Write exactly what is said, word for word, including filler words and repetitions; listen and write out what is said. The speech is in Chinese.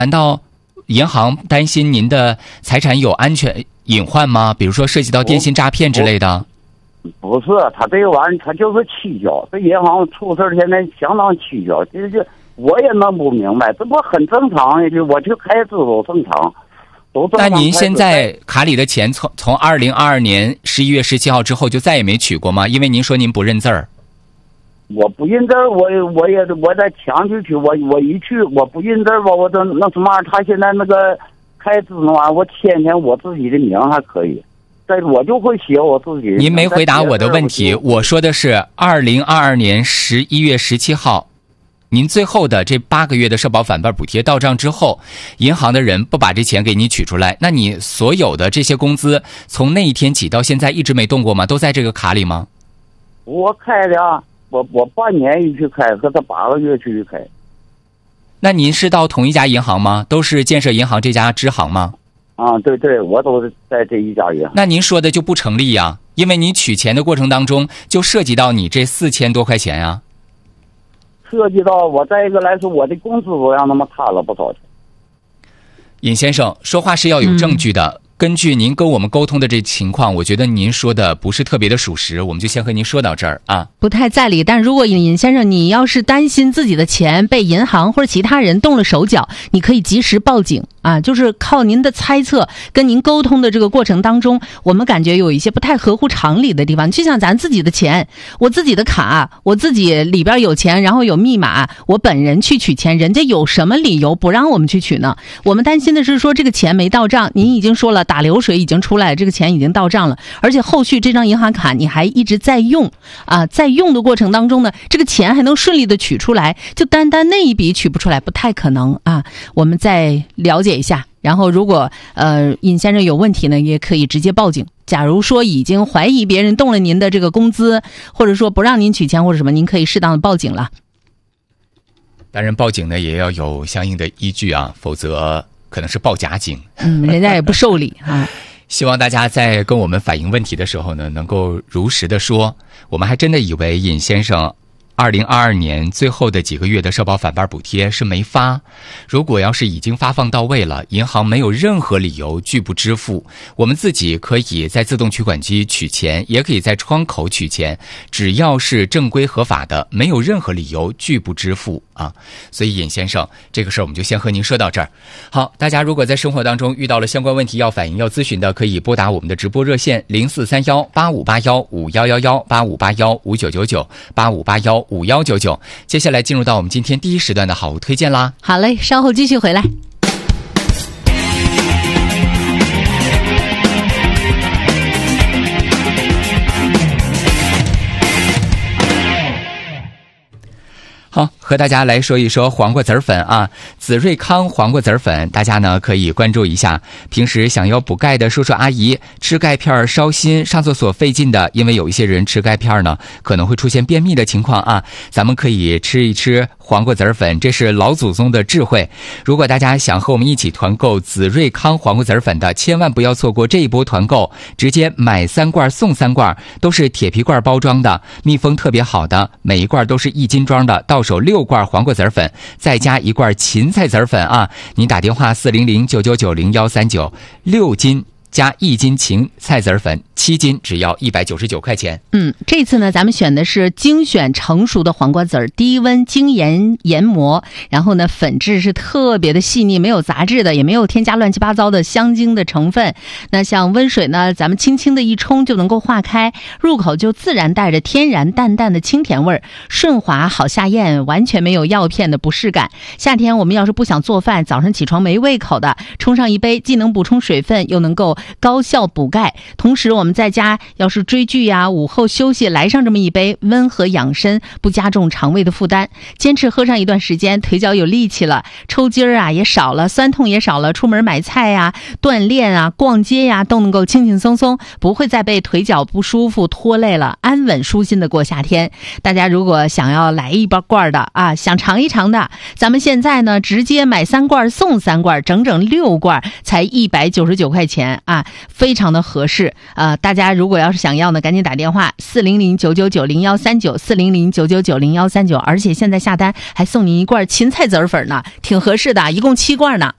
难道银行担心您的财产有安全隐患吗？比如说涉及到电信诈骗之类的？ 不是，他这个玩意儿他就是蹊跷，这银行出事现在相当蹊跷，这这我也弄不明白，这不很正常呀？就我去开支都正常。 那您现在卡里的钱从从二零二二年十一月十七号之后就再也没取过吗？因为您说您不认字儿。 我不认字儿，我我也我在强去取，我我一去我不认字儿吧，我这那什么玩意儿？他现在那个开支那玩意儿，我签签我自己的名还可以，但我就会写我自己。 您没回答我的问题，我说的是二零二二年十一月十七号。您最后的这八个月的社保返半补贴到账之后，银行的人不把这钱给你取出来，那你所有的这些工资从那一天起到现在一直没动过吗？都在这个卡里吗？ 我开的，我我半年一去开，和他八个月去开。 那您是到同一家银行吗？都是建设银行这家支行吗？ 啊，对对，我都是在这一家银行。 那您说的就不成立呀，因为你取钱的过程当中就涉及到你这四千多块钱呀。 涉及到我再一个来说，我的工资都让他们砍了不少钱。 尹先生，说话是要有证据的。嗯，根据您跟我们沟通的这情况，我觉得您说的不是特别的属实，我们就先和您说到这儿啊。 不太在理，但如果尹先生你要是担心自己的钱被银行或者其他人动了手脚，你可以及时报警啊。就是靠您的猜测跟您沟通的这个过程当中，我们感觉有一些不太合乎常理的地方。就像咱自己的钱，我自己的卡，我自己里边有钱，然后有密码，我本人去取钱，人家有什么理由不让我们去取呢？我们担心的是说这个钱没到账，您已经说了打流水已经出来，这个钱已经到账了，而且后续这张银行卡你还一直在用啊，在用的过程当中呢，这个钱还能顺利的取出来，就单单那一笔取不出来不太可能啊。我们再了解一下，然后如果呃尹先生有问题呢，也可以直接报警。假如说已经怀疑别人动了您的这个工资，或者说不让您取钱或者什么，您可以适当的报警了。 当然报警呢也要有相应的依据啊，否则可能是报假警。 嗯，人家也不受理啊。 希望大家在跟我们反映问题的时候呢，能够如实的说。我们还真的以为尹先生二零二二年最后的几个月的社保返半补贴是没发，如果要是已经发放到位了，银行没有任何理由拒不支付，我们自己可以在自动取款机取钱，也可以在窗口取钱，只要是正规合法的，没有任何理由拒不支付啊。所以尹先生，这个事儿我们就先和您说到这儿。好，大家如果在生活当中遇到了相关问题要反映要咨询的，可以拨打我们的直播热线零四三幺八五八幺五幺幺幺八五八幺五九九九八五八幺五幺九九。接下来进入到我们今天第一时段的好物推荐啦。 好嘞，稍后继续回来。 好，和大家来说一说黄瓜籽粉啊，紫瑞康黄瓜籽粉，大家呢可以关注一下。平时想要补钙的叔叔阿姨，吃钙片烧心、上厕所费劲的，因为有一些人吃钙片呢可能会出现便秘的情况啊，咱们可以吃一吃黄瓜籽粉，这是老祖宗的智慧。如果大家想和我们一起团购紫瑞康黄瓜籽粉的，千万不要错过这一波团购，直接买三罐送三罐，都是铁皮罐包装的，密封特别好的，每一罐都是一斤装的，到手六罐黄瓜籽粉，再加一罐芹菜籽粉啊！您打电话四零零九九九零幺三九，六斤加一斤芹菜籽粉，七斤只要一百九十九块钱。 嗯，这次呢，咱们选的是精选成熟的黄瓜籽儿，低温精研研磨，然后呢，粉质是特别的细腻，没有杂质的，也没有添加乱七八糟的香精的成分。那像温水呢，咱们轻轻的一冲就能够化开，入口就自然带着天然淡淡的清甜味儿，顺滑好下咽，完全没有药片的不适感。夏天我们要是不想做饭，早上起床没胃口的，冲上一杯，既能补充水分，又能够高效补钙。同时我们在家要是追剧呀、午后休息，来上这么一杯，温和养身，不加重肠胃的负担。坚持喝上一段时间，腿脚有力气了，抽筋儿啊也少了，酸痛也少了，出门买菜呀、锻炼啊、逛街呀都能够轻轻松松，不会再被腿脚不舒服拖累了，安稳舒心的过夏天。大家如果想要来一包罐的啊，想尝一尝的，咱们现在呢直接买三罐送三罐，整整六罐才一百九十九块钱啊，非常的合适啊、呃！大家如果要是想要呢，赶紧打电话四零零九九九零幺三九四零零九九九零幺三九，而且现在下单还送您一罐芹菜籽粉呢，挺合适的，一共七罐呢。